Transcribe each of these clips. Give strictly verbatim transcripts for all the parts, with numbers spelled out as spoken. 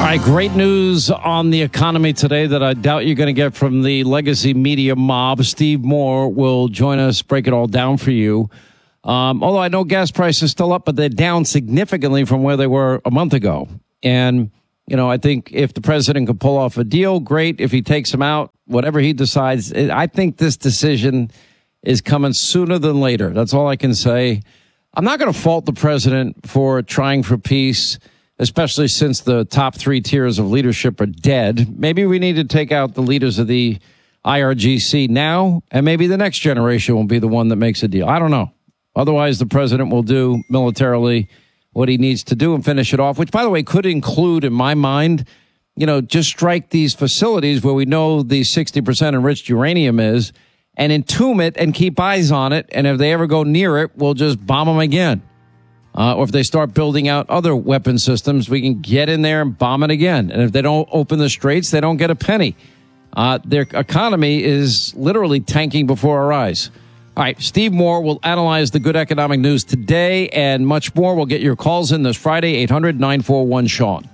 All right, great news on the economy today that I doubt you're going to get from the legacy media mob. Steve Moore will join us, break it all down for you. Um, although I know gas prices are still up, but they're down significantly from where they were a month ago. And, you know, I think if the president could pull off a deal, great. If he takes them out, whatever he decides, I think this decision is coming sooner than later. That's all I can say. I'm not going to fault the president for trying for peace, especially since the top three tiers of leadership are dead. Maybe we need to take out the leaders of the I R G C now, and maybe the next generation will be the one that makes a deal. I don't know. Otherwise, the president will do militarily what he needs to do and finish it off, which, by the way, could include, in my mind, you know, just strike these facilities where we know the sixty percent enriched uranium is and entomb it and keep eyes on it. And if they ever go near it, we'll just bomb them again. Uh, or if they start building out other weapon systems, we can get in there and bomb it again. And if they don't open the straits, they don't get a penny. Uh, their economy is literally tanking before our eyes. All right, Steve Moore will analyze the good economic news today and much more. We'll get your calls in this Friday, eight hundred nine four one Sean.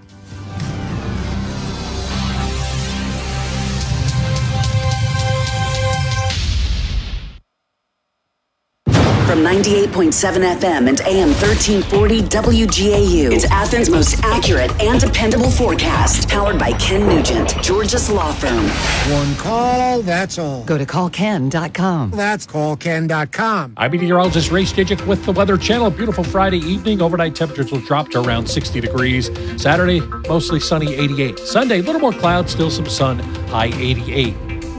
From ninety-eight point seven F M and A M thirteen forty W G A U. It's Athens' most accurate and dependable forecast. Powered by Ken Nugent, Georgia's law firm. One call, that's all. Go to call ken dot com. That's call ken dot com. I'm meteorologist Ray Stidgick with the Weather Channel. Beautiful Friday evening. Overnight temperatures will drop to around sixty degrees. Saturday, mostly sunny, eighty-eight. Sunday, a little more clouds, still some sun, high eighty-eight.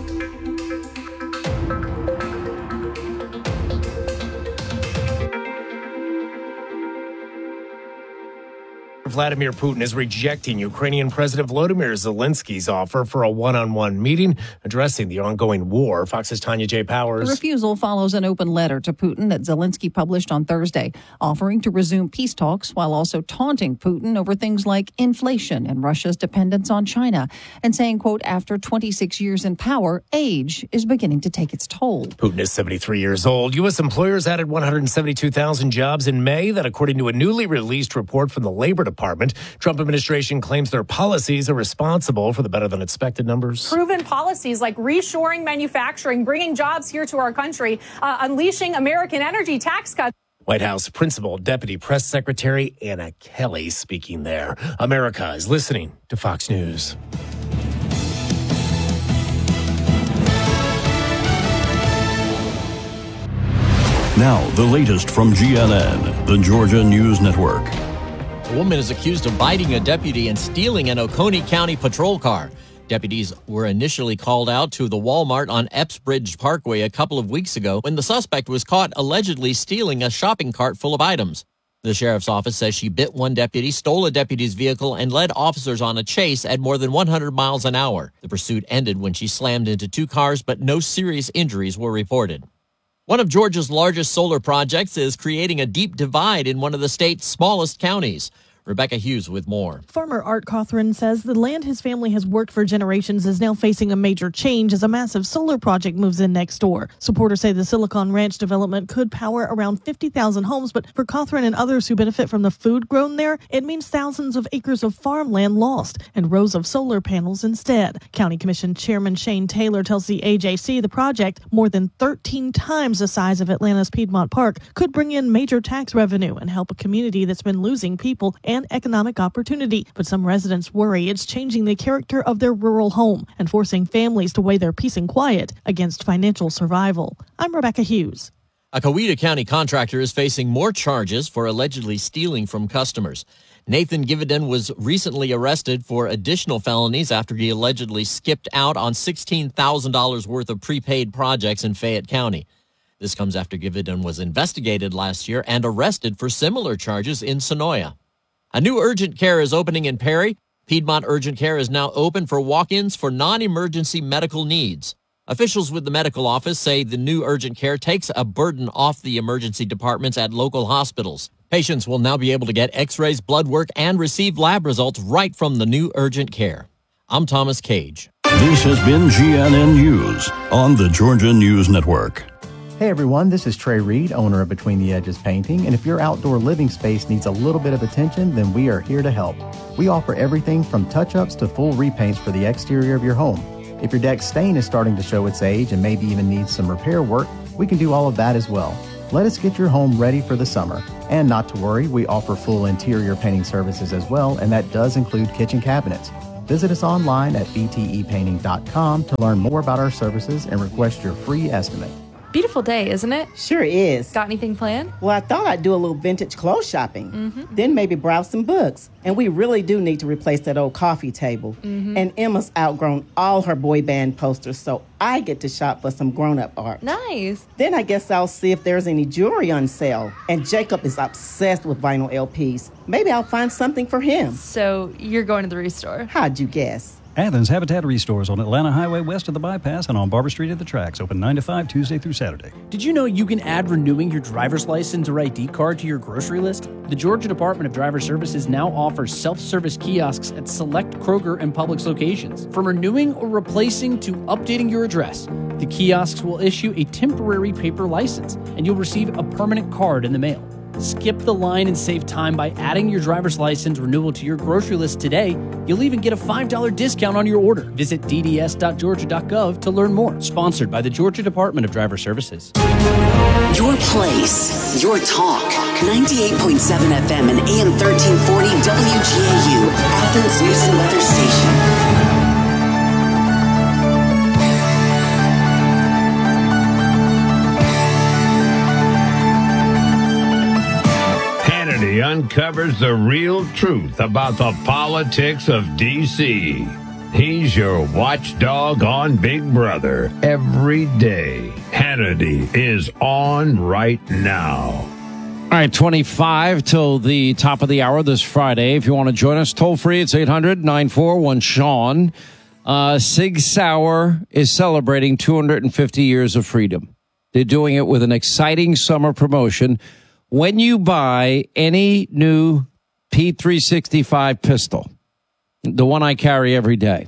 Vladimir Putin is rejecting Ukrainian President Volodymyr Zelensky's offer for a one-on-one meeting addressing the ongoing war. Fox's Tanya J. Powers. The refusal follows an open letter to Putin that Zelensky published on Thursday, offering to resume peace talks while also taunting Putin over things like inflation and Russia's dependence on China, and saying, quote, after twenty-six years in power, age is beginning to take its toll. Putin is seventy-three years old. U S employers added one hundred seventy-two thousand jobs in May. That, according to a newly released report from the Labor Department. Trump administration claims their policies are responsible for the better-than-expected numbers. Proven policies like reshoring manufacturing, bringing jobs here to our country, uh, unleashing American energy tax cuts. White House Principal Deputy Press Secretary Anna Kelly speaking there. America is listening to Fox News. Now, the latest from G N N, the Georgia News Network. A woman is accused of biting a deputy and stealing an Oconee County patrol car. Deputies were initially called out to the Walmart on Epps Parkway a couple of weeks ago when the suspect was caught allegedly stealing a shopping cart full of items. The sheriff's office says she bit one deputy, stole a deputy's vehicle, and led officers on a chase at more than one hundred miles an hour. The pursuit ended when she slammed into two cars, but no serious injuries were reported. One of Georgia's largest solar projects is creating a deep divide in one of the state's smallest counties. Rebecca Hughes with more. Farmer Art Cawthron says the land his family has worked for generations is now facing a major change as a massive solar project moves in next door. Supporters say the Silicon Ranch development could power around fifty thousand homes, but for Cawthron and others who benefit from the food grown there, it means thousands of acres of farmland lost and rows of solar panels instead. County Commission Chairman Shane Taylor tells the A J C the project, more than thirteen times the size of Atlanta's Piedmont Park, could bring in major tax revenue and help a community that's been losing people and economic opportunity. But some residents worry it's changing the character of their rural home and forcing families to weigh their peace and quiet against financial survival. I'm Rebecca Hughes. A Coweta County contractor is facing more charges for allegedly stealing from customers. Nathan Givenden was recently arrested for additional felonies after he allegedly skipped out on sixteen thousand dollars worth of prepaid projects in Fayette County. This comes after Givenden was investigated last year and arrested for similar charges in Sonoya. A new urgent care is opening in Perry. Piedmont Urgent Care is now open for walk-ins for non-emergency medical needs. Officials with the medical office say the new urgent care takes a burden off the emergency departments at local hospitals. Patients will now be able to get x-rays, blood work, and receive lab results right from the new urgent care. I'm Thomas Cage. This has been G N N News on the Georgia News Network. Hey everyone, this is Trey Reed, owner of Between the Edges Painting, and if your outdoor living space needs a little bit of attention, then we are here to help. We offer everything from touch-ups to full repaints for the exterior of your home. If your deck stain is starting to show its age and maybe even needs some repair work, we can do all of that as well. Let us get your home ready for the summer. And not to worry, we offer full interior painting services as well, and that does include kitchen cabinets. Visit us online at b t e painting dot com to learn more about our services and request your free estimate. Beautiful day, isn't it? Sure is. Got anything planned? Well, I thought I'd do a little vintage clothes shopping. Mm-hmm. Then maybe browse some books. And we really do need to replace that old coffee table. Mm-hmm. And Emma's outgrown all her boy band posters, so I get to shop for some grown-up art. Nice. Then I guess I'll see if there's any jewelry on sale. And Jacob is obsessed with vinyl L Ps. Maybe I'll find something for him. So you're going to the Restore? How'd you guess? Athens Habitat Restores on Atlanta Highway west of the bypass and on Barber Street at the tracks. Open nine to five Tuesday through Saturday. Did you know you can add renewing your driver's license or I D card to your grocery list? The Georgia Department of Driver Services now offers self-service kiosks at select Kroger and Publix locations. From renewing or replacing to updating your address, the kiosks will issue a temporary paper license and you'll receive a permanent card in the mail. Skip the line and save time by adding your driver's license renewal to your grocery list today. You'll even get a five dollars discount on your order. Visit d d s dot georgia dot gov to learn more. Sponsored by the Georgia Department of Driver Services. Your place, your talk. ninety-eight point seven F M and A M thirteen forty W G A U, Athens News and Weather Station. Uncovers the real truth about the politics of D C. He's your watchdog on Big Brother every day. Hannity is on right now. All right, twenty-five till the top of the hour this Friday. If you want to join us, toll free, it's eight hundred nine four one Sean. Uh, Sig Sauer is celebrating two hundred fifty years of freedom. They're doing it with an exciting summer promotion. When you buy any new P three sixty-five pistol, the one I carry every day,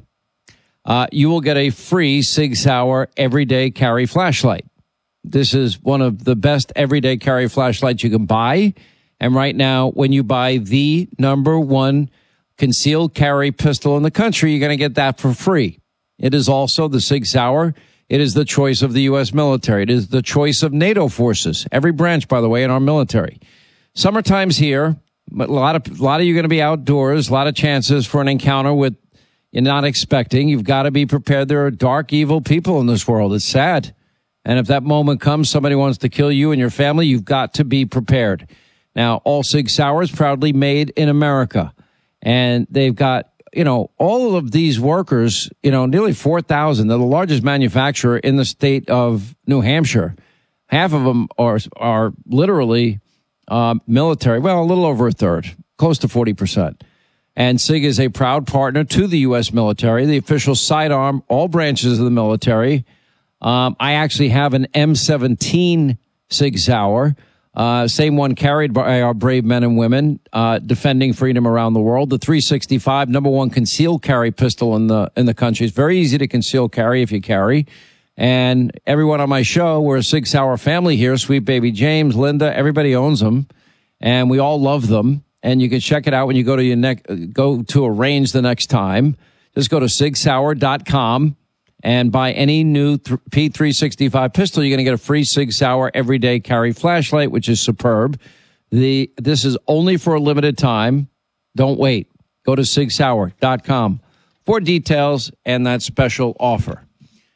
uh, you will get a free Sig Sauer everyday carry flashlight. This is one of the best everyday carry flashlights you can buy. And right now, when you buy the number one concealed carry pistol in the country, you're going to get that for free. It is also the Sig Sauer. It is the choice of the U S military. It is the choice of NATO forces. Every branch, by the way, in our military. Summertime's here. But a lot of, a lot of you are going to be outdoors. A lot of chances for an encounter with you're not expecting. You've got to be prepared. There are dark, evil people in this world. It's sad. And if that moment comes, somebody wants to kill you and your family, you've got to be prepared. Now, all Sig Sauer is proudly made in America. And they've got, you know, all of these workers, you know, nearly four thousand. They're the largest manufacturer in the state of New Hampshire. Half of them are are literally uh, military. Well, a little over a third, close to forty percent. And Sig is a proud partner to the U S military, the official sidearm, all branches of the military. Um, I actually have an M seventeen Sig Sauer. Uh, same one carried by our brave men and women, uh, defending freedom around the world. The three sixty-five, number one concealed carry pistol in the, in the country. It's very easy to conceal carry if you carry. And everyone on my show, we're a Sig Sauer family here. Sweet baby James, Linda, everybody owns them. And we all love them. And you can check it out when you go to your next, go to a range the next time. Just go to sig sauer dot com. And buy any new P three sixty-five pistol, you're going to get a free Sig Sauer everyday carry flashlight, which is superb. The This is only for a limited time. Don't wait. Go to sig sauer dot com for details and that special offer.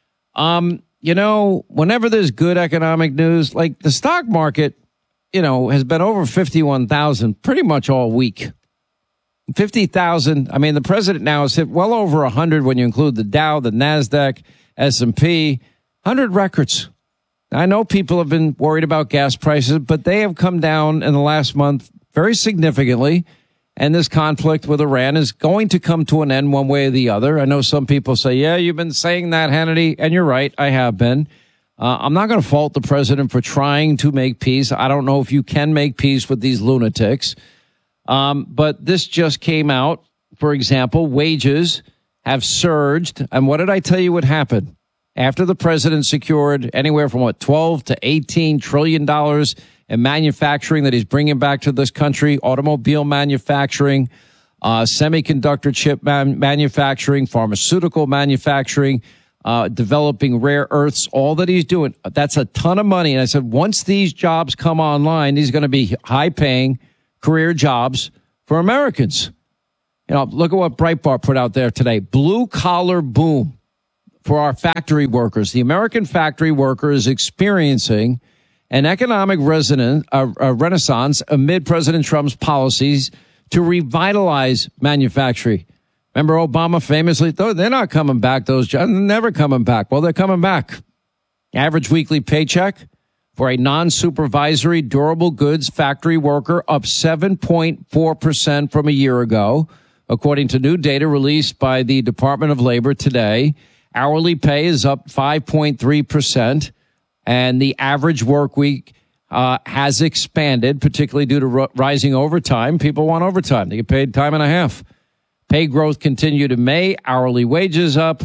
Um, you know, whenever there's good economic news, like the stock market, you know, has been over fifty-one thousand pretty much all week. fifty thousand. I mean, the president now has hit well over one hundred when you include the Dow, the NASDAQ, S and P. one hundred records. I know people have been worried about gas prices, but they have come down in the last month very significantly. And this conflict with Iran is going to come to an end one way or the other. I know some people say, yeah, you've been saying that, Hannity. And you're right. I have been. Uh, I'm not going to fault the president for trying to make peace. I don't know if you can make peace with these lunatics. Um, but this just came out. For example, wages have surged. And what did I tell you would happen? after the president secured anywhere from what twelve to eighteen trillion dollars in manufacturing that he's bringing back to this country, automobile manufacturing, uh, semiconductor chip man- manufacturing, pharmaceutical manufacturing, uh, developing rare earths, all that he's doing. That's a ton of money. And I said, once these jobs come online, these are going to be high paying career jobs for Americans. You know, look at what Breitbart put out there today. Blue collar boom for our factory workers. The American factory worker is experiencing an economic resonance, uh, uh, renaissance amid President Trump's policies to revitalize manufacturing. Remember Obama famously, they're not coming back, those jobs, they're never coming back. Well, they're coming back. Average weekly paycheck for a non-supervisory durable goods factory worker up seven point four percent from a year ago, according to new data released by the Department of Labor today. Hourly pay is up five point three percent. And the average work week uh, has expanded, particularly due to r- rising overtime. People want overtime. They get paid time and a half. Pay growth continued in May. Hourly wages up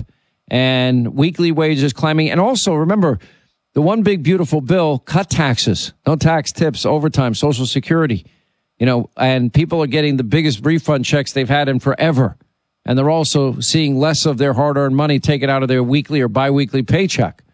and weekly wages climbing. And also, remember, the one big beautiful bill, cut taxes. No tax tips, overtime, Social Security. You know, and people are getting the biggest refund checks they've had in forever. And they're also seeing less of their hard-earned money taken out of their weekly or biweekly paycheck.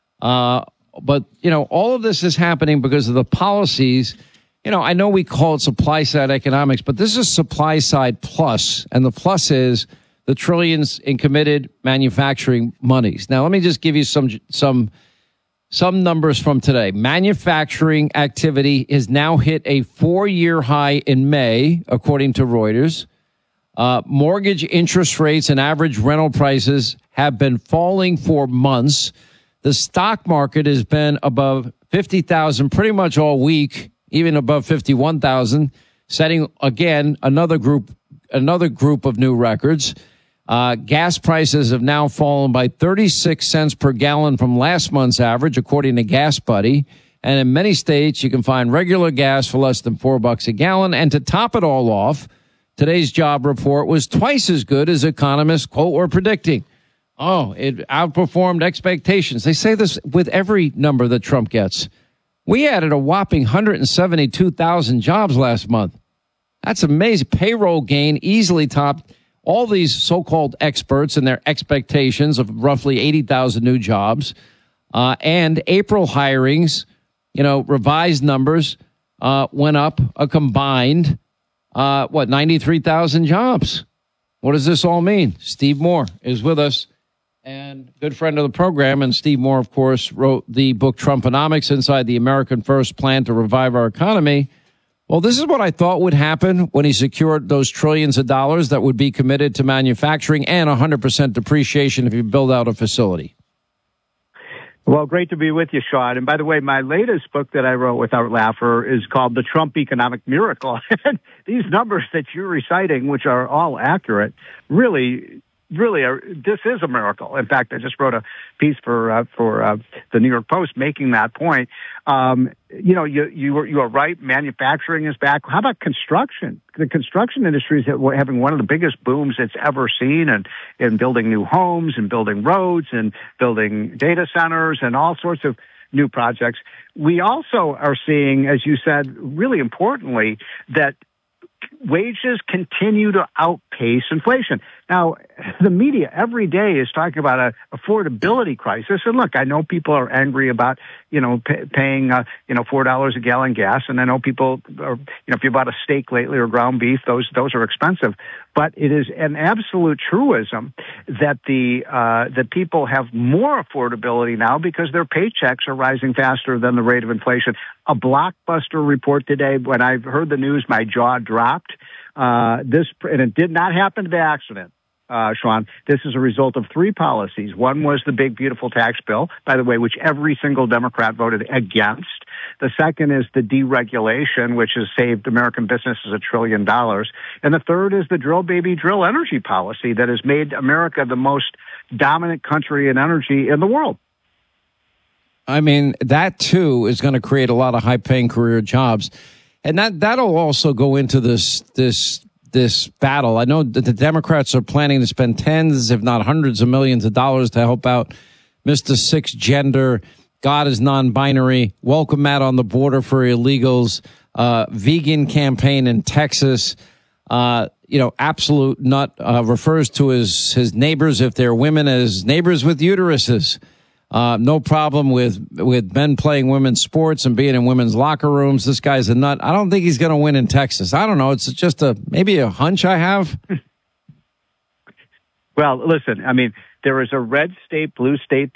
Uh But, you know, all of this is happening because of the policies. You know, I know we call it supply side economics, but this is supply side plus. And the plus is the trillions in committed manufacturing monies. Now, let me just give you some some some numbers from today. Manufacturing activity has now hit a four-year high in May, according to Reuters. Uh, mortgage interest rates and average rental prices have been falling for months. The stock market has been above fifty thousand pretty much all week, even above fifty-one thousand, setting again another group, another group of new records. Uh, gas prices have now fallen by thirty-six cents per gallon from last month's average, according to Gas Buddy. And in many states, you can find regular gas for less than four bucks a gallon. And to top it all off, today's job report was twice as good as economists, quote, were predicting. Oh, it outperformed expectations. They say this with every number that Trump gets. We added a whopping one hundred seventy-two thousand jobs last month. That's amazing. Payroll gain easily topped all these so-called experts and their expectations of roughly eighty thousand new jobs. Uh, and April hirings, you know, revised numbers uh, went up a combined, uh, what, ninety-three thousand jobs. What does this all mean? Steve Moore is with us. And good friend of the program. And Steve Moore, of course, wrote the book Trumponomics, Inside the American First Plan to Revive Our Economy. Well, this is what I thought would happen when he secured those trillions of dollars that would be committed to manufacturing and one hundred percent depreciation if you build out a facility. Well, great to be with you, Sean. And by the way, my latest book that I wrote with Art Laffer is called The Trump Economic Miracle. And these numbers that you're reciting, which are all accurate, really... Really, a, this is a miracle. In fact, I just wrote a piece for uh, for uh, the New York Post making that point. Um, you know, you you are, you are right. Manufacturing is back. How about construction? The construction industry is having one of the biggest booms it's ever seen, and in building new homes and building roads and building data centers and all sorts of new projects. We also are seeing, as you said, really importantly, that wages continue to outpace inflation. Now, the media every day is talking about a affordability crisis. And look, I know people are angry about, you know, pay, paying, uh, you know, four dollars a gallon gas. And I know people are, you know, if you bought a steak lately or ground beef, those, those are expensive. But it is an absolute truism that the, uh, that people have more affordability now because their paychecks are rising faster than the rate of inflation. A Blockbuster report today, when I heard the news, my jaw dropped. Uh, this, and it did not happen by accident. Uh, Sean, this is a result of three policies. One was the big, beautiful tax bill, by the way, which every single Democrat voted against. The second is the deregulation, which has saved American businesses a trillion dollars. And the third is the drill, baby, drill energy policy that has made America the most dominant country in energy in the world. I mean, that, too, is going to create a lot of high-paying career jobs. And that, that'll also go into this this this battle. I know that the Democrats are planning to spend tens, if not hundreds of millions of dollars to help out Mister Six Gender. God is non-binary. Welcome Matt on the border for illegals. Uh, vegan campaign in Texas. Uh, you know, absolute nut, uh, refers to his, his neighbors, if they're women, as neighbors with uteruses. Uh, no problem with, with men playing women's sports and being in women's locker rooms. This guy's a nut. I don't think he's going to win in Texas. I don't know. It's just a, maybe a hunch I have. Well, listen, I mean, there is a red state, blue state